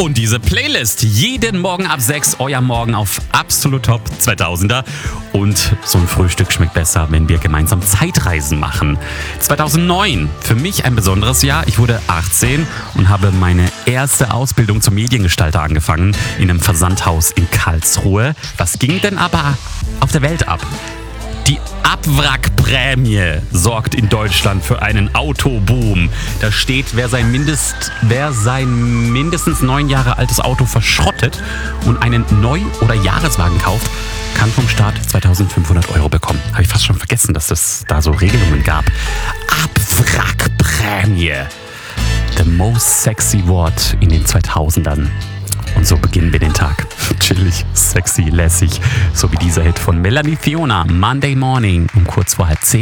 Und diese Playlist jeden Morgen ab 6, euer Morgen auf Absolut Top 2000er. Und so ein Frühstück schmeckt besser, wenn wir gemeinsam Zeitreisen machen. 2009, für mich ein besonderes Jahr. Ich wurde 18 und habe meine erste Ausbildung zum Mediengestalter angefangen in einem Versandhaus in Karlsruhe. Was ging denn aber auf der Welt ab? Die Abwrackprämie sorgt in Deutschland für einen Autoboom. Da steht, wer sein mindestens 9 Jahre altes Auto verschrottet und einen Neu- oder Jahreswagen kauft, kann vom Staat 2.500 € bekommen. Habe ich fast schon vergessen, dass es da so Regelungen gab. Abwrackprämie. The most sexy Wort in den 2000ern. Und so beginnen wir den Tag. Chillig, sexy, lässig. So wie dieser Hit von Melanie Fiona, Monday Morning, um kurz vor 9:30.